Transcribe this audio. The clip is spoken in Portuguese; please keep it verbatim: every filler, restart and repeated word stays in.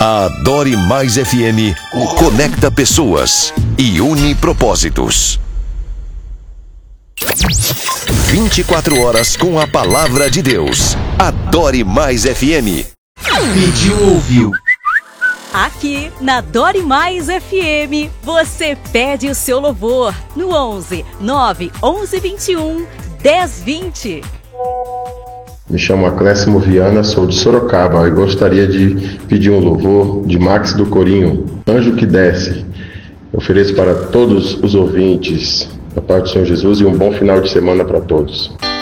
A Adore Mais F M conecta pessoas e une propósitos. vinte e quatro horas com a palavra de Deus. Adore Mais F M. Pediu, ouviu. Aqui na Adore Mais F M, você pede o seu louvor no onze nove onze vinte e um dez vinte. Me chamo Aclésimo Viana, sou de Sorocaba e gostaria de pedir um louvor de Max do Corinho, Anjo que Desce. Ofereço para todos os ouvintes, da parte do Senhor Jesus, e um bom final de semana para todos.